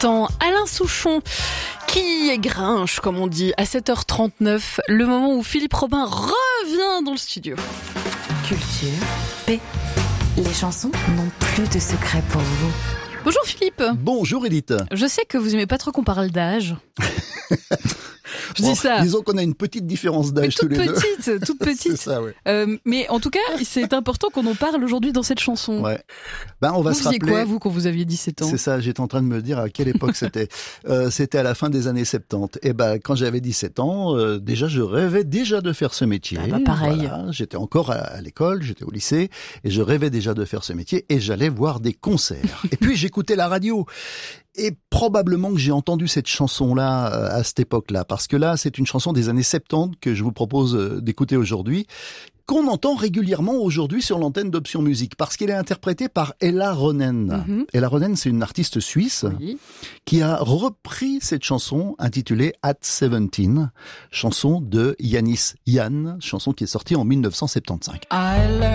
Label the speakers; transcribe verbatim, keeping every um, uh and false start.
Speaker 1: l'instant, Alain Souchon, qui est grinche, comme on dit, à sept heures trente-neuf, le moment où Philippe Robin revient dans le studio.
Speaker 2: Culture, paix. Les chansons n'ont plus de secret pour vous.
Speaker 1: Bonjour Philippe.
Speaker 3: Bonjour Edith.
Speaker 1: Je sais que vous aimez pas trop qu'on parle d'âge. Je
Speaker 3: bon,
Speaker 1: dis ça.
Speaker 3: Disons qu'on a une petite différence d'âge tous les
Speaker 1: petite,
Speaker 3: deux.
Speaker 1: Toute petite,
Speaker 3: C'est ça, ouais.
Speaker 1: Euh, mais en tout cas, c'est important qu'on en parle aujourd'hui dans cette chanson.
Speaker 3: Ouais. Ben, on va
Speaker 1: vous
Speaker 3: se
Speaker 1: faisiez
Speaker 3: rappeler.
Speaker 1: quoi, vous, quand vous aviez dix-sept ans?
Speaker 3: C'est ça, j'étais en train de me dire à quelle époque c'était. Euh, c'était à la fin des années soixante-dix. Et ben, quand j'avais dix-sept ans, euh, déjà, je rêvais déjà de faire ce métier.
Speaker 1: Ah bah, pareil.
Speaker 3: Voilà, j'étais encore à, à l'école, j'étais au lycée, et je rêvais déjà de faire ce métier, et j'allais voir des concerts. Et puis, j'écoutais la radio. Et probablement que j'ai entendu cette chanson-là à cette époque-là, parce que là, c'est une chanson des années soixante-dix que je vous propose d'écouter aujourd'hui, qu'on entend régulièrement aujourd'hui sur l'antenne d'Option Musique, parce qu'elle est interprétée par Ella Ronen. Mm-hmm. Ella Ronen, c'est une artiste suisse oui. qui a repris cette chanson intitulée At seventeen, chanson de Yanis Jan, chanson qui est sortie en mille neuf cent soixante-quinze.